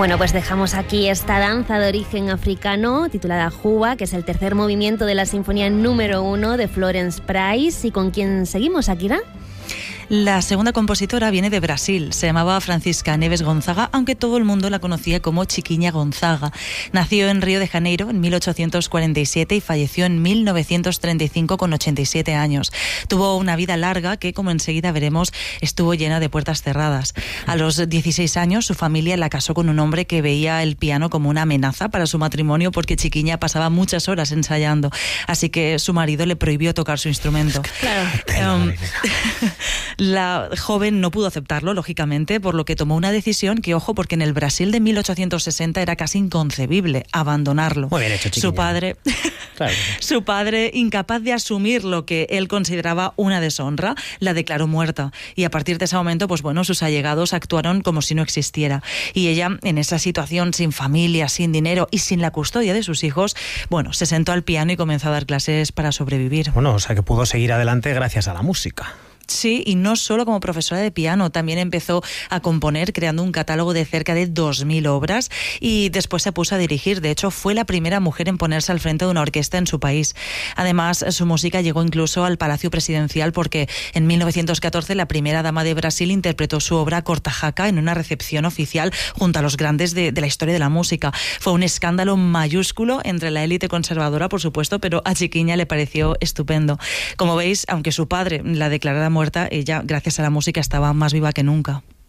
Bueno, pues dejamos aquí esta danza de origen africano titulada Juba, que es el tercer movimiento de la Sinfonía número 1 de Florence Price. ¿Y con quién seguimos, Akira? La segunda compositora viene de Brasil, se llamaba Francisca Neves Gonzaga, aunque todo el mundo la conocía como Chiquinha Gonzaga. Nació en Río de Janeiro en 1847 y falleció en 1935 con 87 años. Tuvo una vida larga que, como enseguida veremos, estuvo llena de puertas cerradas. A los 16 años su familia la casó con un hombre que veía el piano como una amenaza para su matrimonio porque Chiquinha pasaba muchas horas ensayando, así que su marido le prohibió tocar su instrumento. Claro. La joven no pudo aceptarlo, lógicamente, por lo que tomó una decisión que, ojo, porque en el Brasil de 1860 era casi inconcebible abandonarlo. Muy bien hecho, Chiquinha. Su padre, incapaz de asumir lo que él consideraba una deshonra, la declaró muerta. Y a partir de ese momento, pues bueno, sus allegados actuaron como si no existiera. Y ella, en esa situación, sin familia, sin dinero y sin la custodia de sus hijos, bueno, se sentó al piano y comenzó a dar clases para sobrevivir. Bueno, o sea que pudo seguir adelante gracias a la música. Sí, y no solo como profesora de piano, también empezó a componer creando un catálogo de cerca de 2.000 obras y después se puso a dirigir. De hecho, fue la primera mujer en ponerse al frente de una orquesta en su país. Además, su música llegó incluso al Palacio Presidencial porque en 1914 la primera dama de Brasil interpretó su obra Cortajaca en una recepción oficial junto a los grandes de la historia de la música. Fue un escándalo mayúsculo entre la élite conservadora, por supuesto, pero a Chiquinha le pareció estupendo. Como veis, aunque su padre la declarara muerta, ella, gracias a la música, estaba más viva que nunca.